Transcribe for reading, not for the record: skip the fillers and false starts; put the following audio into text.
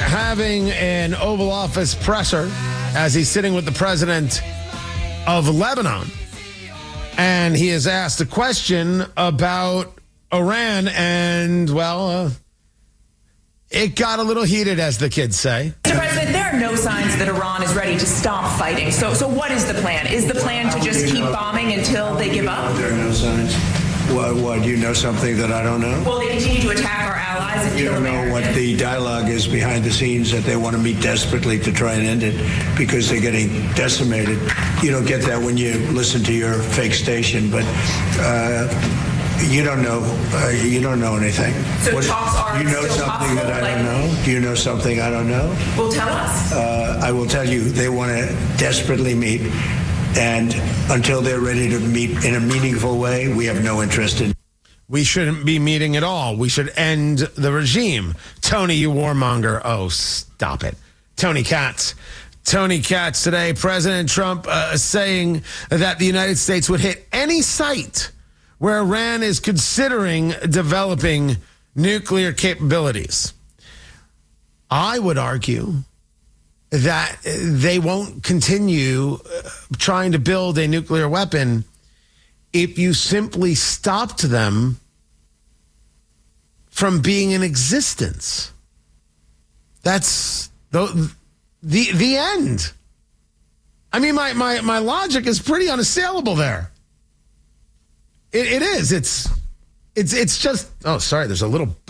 having an Oval Office presser as he's sitting with the president of Lebanon. And he is asked a question about Iran, and, well, it got a little heated, as the kids say. Mr. President, there are no signs that Iran is ready to stop fighting. So what is the plan? Is the plan to just keep bombing until they give up? There are no signs. Why, do you know something that I don't know? Will they continue to attack our allies and You kill don't know Americans? what the dialogue is behind the scenes, that they want to meet desperately to try and end it because they're getting decimated. You don't get that when you listen to your fake station, but you don't know. You don't know anything. So talks are you know still something that I don't possible, know? Do you know something I don't know? Well, tell us. I will tell you, they want to desperately meet. And until they're ready to meet in a meaningful way, we have no interest in. We shouldn't be meeting at all. We should end the regime. Tony, you warmonger. Oh, stop it. Tony Katz. Tony Katz today. President Trump saying that the United States would hit any site where Iran is considering developing nuclear capabilities. I would argue that they won't continue trying to build a nuclear weapon if you simply stopped them from being in existence. That's the end. I mean, my logic is pretty unassailable there. It is. It's just, oh, sorry, there's a little